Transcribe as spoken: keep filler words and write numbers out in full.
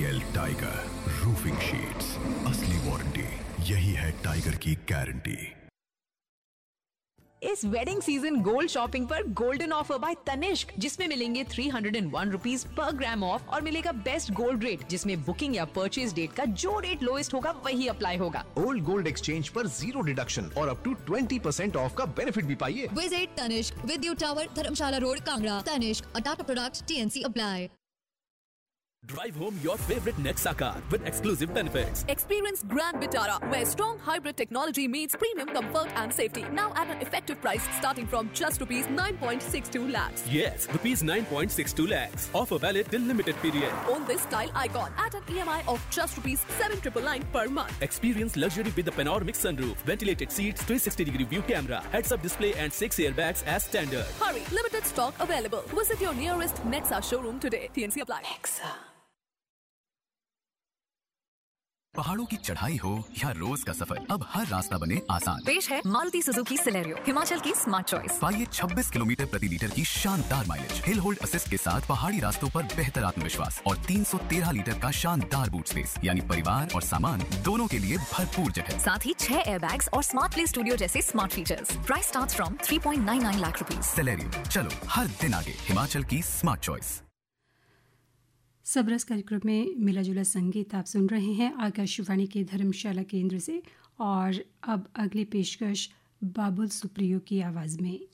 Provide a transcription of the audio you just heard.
L tiger roofing sheets, असली warranty यही है टाइगर की गारंटी। इस वेडिंग सीजन गोल्ड शॉपिंग पर गोल्डन ऑफर बाय तनिष्क, जिसमें मिलेंगे three hundred one rupees per gram of और मिलेगा बेस्ट गोल्ड रेट, जिसमें बुकिंग या परचेज डेट का जो रेट लोएस्ट होगा वही अप्लाई होगा। ओल्ड गोल्ड एक्सचेंज पर जीरो डिडक्शन और up to twenty percent of का बेनिफिट भी पाइए। विजिट तनिष्क, विद्युत tower, Dharamshala road, Kangra. Tanishq, a Tata product, T N C apply. Drive home your favorite Nexa car with exclusive benefits. Experience Grand Vitara, where strong hybrid technology meets premium comfort and safety. Now at an effective price starting from just rupees nine point six two lakhs. Yes, rupees nine point six two lakhs. Offer valid till limited period. Own this style icon at an E M I of just rupees seven nine nine nine per month. Experience luxury with the panoramic sunroof, ventilated seats, three sixty degree view camera, heads-up display and six airbags as standard. Hurry, limited stock available. Visit your nearest Nexa showroom today. T N C apply. Nexa. पहाड़ों की चढ़ाई हो या रोज का सफर, अब हर रास्ता बने आसान। पेश है मारुति सुजुकी सिलेरियो, हिमाचल की स्मार्ट चॉइस। पाइए छब्बीस किलोमीटर प्रति लीटर की शानदार माइलेज, हिल होल्ड असिस्ट के साथ पहाड़ी रास्तों पर बेहतर आत्मविश्वास और तीन सौ तेरह लीटर का शानदार बूट स्पेस, यानी परिवार और सामान दोनों के लिए भरपूर जगह। साथ ही छह एयरबैग्स और स्मार्ट प्ले स्टूडियो जैसे smart features. Price starts from three point nine nine lakh rupees. Celerio, चलो हर दिन आगे, हिमाचल की स्मार्ट चॉइस। सबरस कार्यक्रम में मिला जुला संगीत आप सुन रहे हैं आकाशवाणी के धर्मशाला केंद्र से। और अब अगली पेशकश बाबुल सुप्रियो की आवाज़ में।